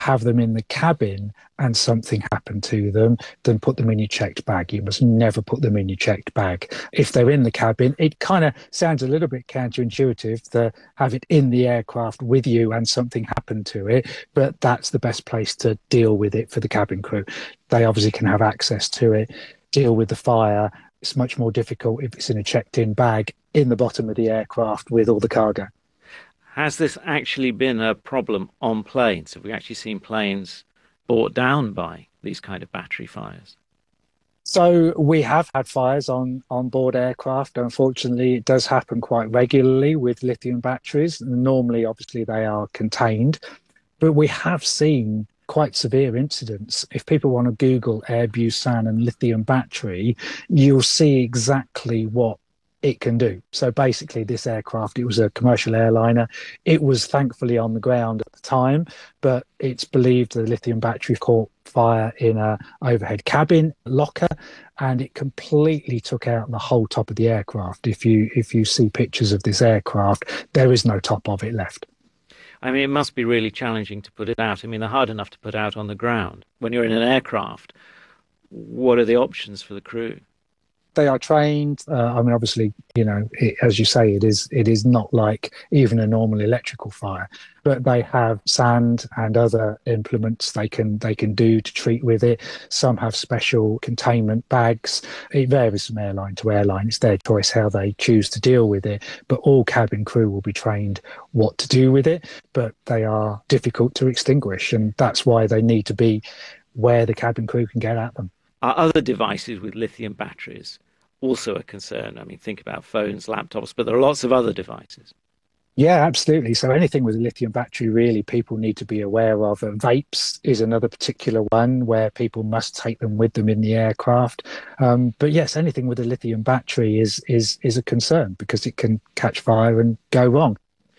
have them in the cabin and something happened to them than put them in your checked bag. You must never put them in your checked bag. If they're in the cabin, it kind of sounds a little bit counterintuitive to have it in the aircraft with you and something happened to it, but that's the best place to deal with it for the cabin crew. They obviously can have access to it, deal with the fire. It's much more difficult if it's in a checked-in bag in the bottom of the aircraft with all the cargo. Has this actually been a problem on planes? Have we actually seen planes brought down by these kind of battery fires? So we have had fires on board aircraft. Unfortunately, it does happen quite regularly with lithium batteries. Normally, obviously, they are contained, but we have seen quite severe incidents. If people want to Google AirBusan and lithium battery, you'll see exactly what it can do. So basically this aircraft, it was a commercial airliner. It was thankfully on the ground at the time, but it's believed the lithium battery caught fire in a overhead cabin locker and it completely took out the whole top of the aircraft. If you see pictures of this aircraft, there is no top of it left. I mean, it must be really challenging to put it out. I mean, they're hard enough to put out on the ground. When you're in an aircraft, what are the options for the crew? They are trained. I mean, obviously, as you say, it is not like even a normal electrical fire, but they have sand and other implements they can do to treat with it. Some have special containment bags. It varies from airline to airline. It's their choice how they choose to deal with it. But all cabin crew will be trained what to do with it. But they are difficult to extinguish, and that's why they need to be where the cabin crew can get at them. Are other devices with lithium batteries also a concern? I mean, think about phones, laptops, but there are lots of other devices. Yeah, absolutely. So anything with a lithium battery, really, people need to be aware of. Vapes is another particular one where people must take them with them in the aircraft. But yes, anything with a lithium battery is a concern because it can catch fire and go wrong.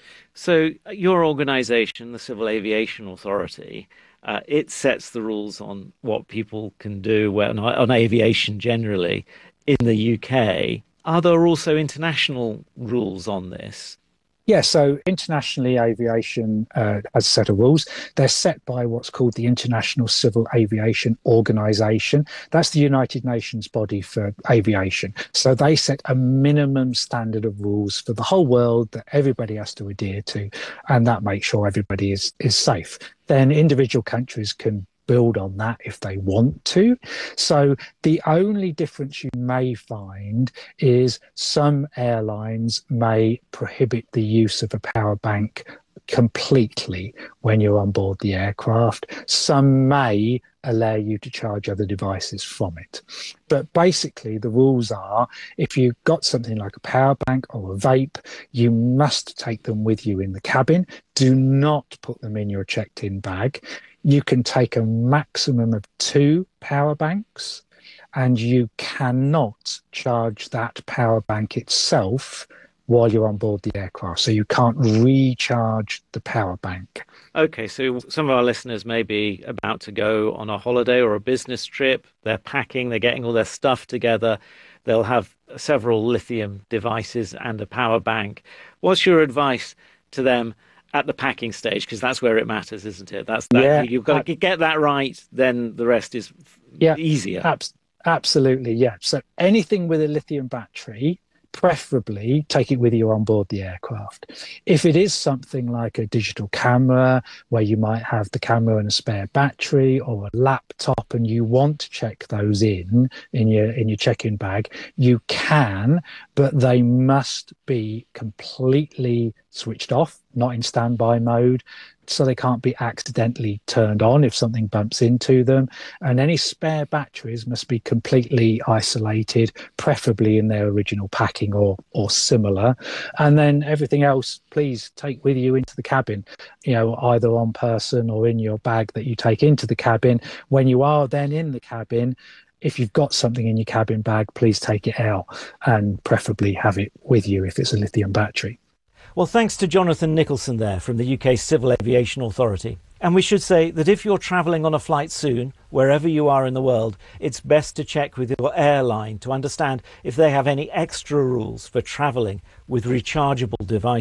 So your organisation, the Civil Aviation Authority, it sets the rules on what people can do on aviation generally in the UK. Are there also international rules on this? Yeah, so internationally, aviation has a set of rules. They're set by what's called the International Civil Aviation Organization. That's the United Nations body for aviation. So they set a minimum standard of rules for the whole world that everybody has to adhere to, and that makes sure everybody is safe. Then individual countries can build on that if they want to. So the only difference you may find is some airlines may prohibit the use of a power bank completely when you're on board the aircraft. Some may allow you to charge other devices from it. But basically the rules are if you've got something like a power bank or a vape, you must take them with you in the cabin. Do not put them in your checked-in bag. You can take a maximum of 2 power banks and you cannot charge that power bank itself while you're on board the aircraft. So you can't recharge the power bank. Okay, so some of our listeners may be about to go on a holiday or a business trip. They're packing, they're getting all their stuff together. They'll have several lithium devices and a power bank. What's your advice to them at the packing stage? Because that's where it matters, isn't it? You've got to get that right, then the rest is easier. Absolutely, yeah. So anything with a lithium battery, preferably take it with you on board the aircraft. If it is something like a digital camera where you might have the camera and a spare battery, or a laptop and you want to check those in your check-in bag, you can, but they must be completely switched off, not in standby mode, so they can't be accidentally turned on if something bumps into them. And any spare batteries must be completely isolated, preferably in their original packing or similar. And then everything else, please take with you into the cabin, either on person or in your bag that you take into the cabin. When you are then in the cabin, if you've got something in your cabin bag, please take it out and preferably have it with you if it's a lithium battery. Well, thanks to Jonathan Nicholson there from the UK Civil Aviation Authority. And we should say that if you're travelling on a flight soon, wherever you are in the world, it's best to check with your airline to understand if they have any extra rules for travelling with rechargeable devices.